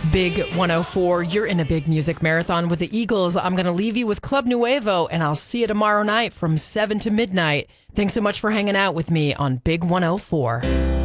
Big 104, you're in a big music marathon with the Eagles. I'm going to leave you with Club Nuevo, and I'll see you tomorrow night from 7 to midnight. Thanks so much for hanging out with me on Big 104.